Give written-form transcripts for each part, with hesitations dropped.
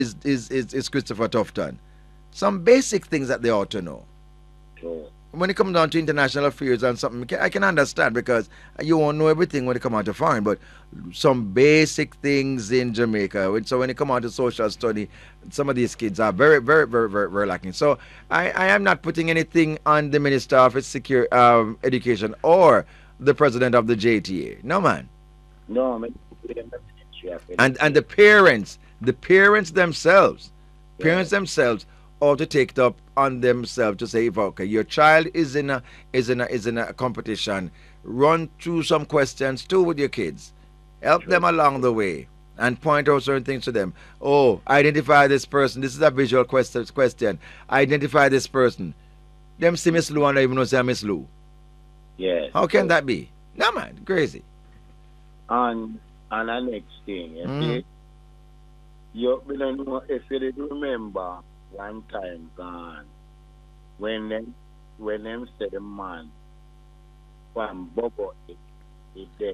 is Christopher Tufton. Some basic things that they ought to know. True. When it comes down to international affairs and something, I can understand because you won't know everything when it comes out to foreign, but some basic things in Jamaica. So when it comes out to social study, some of these kids are very, very, very, very, very lacking. So I am not putting anything on the Minister of Education or the president of the JTA. No, man. No, And the parents themselves, ought to take it up on themselves to say, okay, your child is in a competition. Run through some questions too with your kids. Help them along the way and point out certain things to them. Oh, identify this person. This is a visual question. Identify this person. Them see Miss Lou and don't even know say Miss Lou. Yes. How can that be? No, man, crazy. And the next thing, you see, you don't know if you remember one time gone when them said the man from Bobo is dead.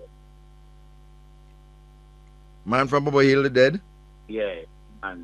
Man from Bobo Hill dead? Yeah, and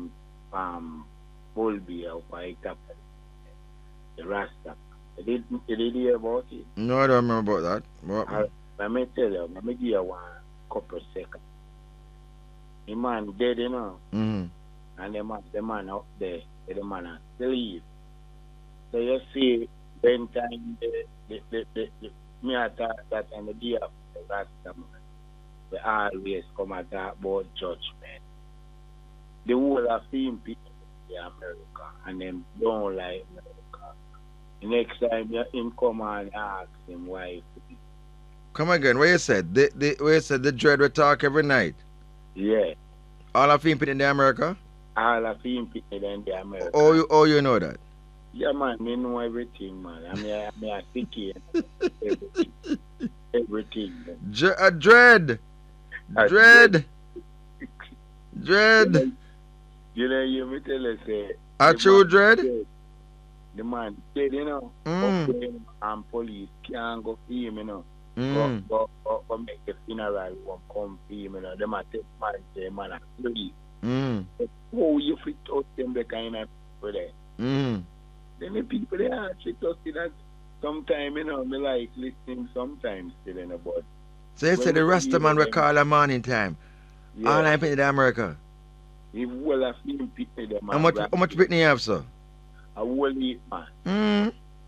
Bulby of the Rasta. Did you hear about it? No, I don't remember about that. Let me tell you, let me give you one couple seconds. The man dead, you know. Mm-hmm. And the man up there, the man asleep. So you see, when time me attack that and the day of the Rasta man, they always come and talk about judgment. The whole of him people in America and them don't like America. The next time him come and ask him why. Come again, what you said? What you said the dread will talk every night? Yeah. All of him in the America? All of him in the America. Oh, you know that? Yeah, man, me know everything, man. I mean, I think everything. Everything. Dread. You know, you me tell us, a true dread? The man dead, you know. And police can't go for him, you know. Go make the funeral one come for him, you know. They might take man, say, man, asleep. Oh, you fit out them the kind of people there. Then the people they actually talk to that sometimes, you know, me like listening sometimes still in about. So you say the Rasta man will call a morning time. Yeah. All I'm in America. If well have him pitney them. How much pitney you have, sir? A whole heap, man.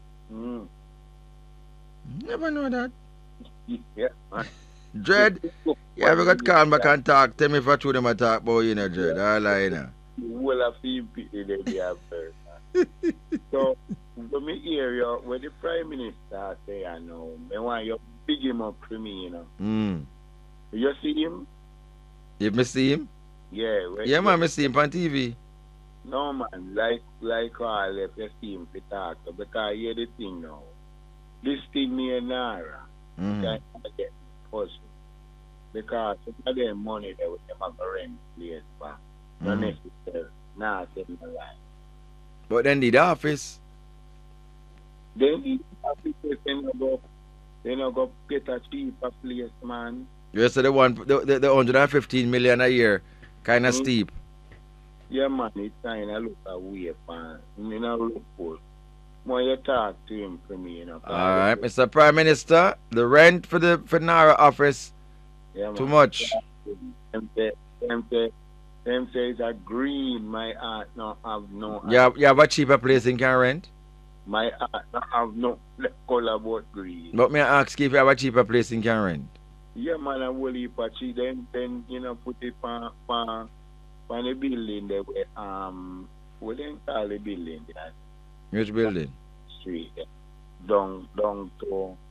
Never know that. Yeah, man. Dread, you ever got calm back and talk? Tell me if I told them I talk about you, know, Dread. All I know. Well have him pitney them they have first. So, when me hear you, when the Prime Minister say, I know, I want you big him up for me, you know. You see him? You me see him? Yeah. Yeah, man, I see him on TV. No, man, like all if you see him to talk, because hear the thing now. This thing near Nara, can't get puzzled. Because some of them money they would never rent place back. Not necessary. Nah, say no lie. But then the office. Then the office they no go get a cheaper place, man. You said the 115 million a year, kind of steep. Yeah, man, it's kind of look away, man. You know, look for. When you talk to him for me, you know. All right, Mr. Prime Minister, the rent for Nara office, yeah, too much. Them say it's a green. My heart no have no. You have a cheaper place in can rent? My heart no have no color about green. But may I ask if you have a cheaper place in can rent? Yeah, man, I will heap a tree. Then you know put it on the building there. What they call the building there? Which building? Street. Down to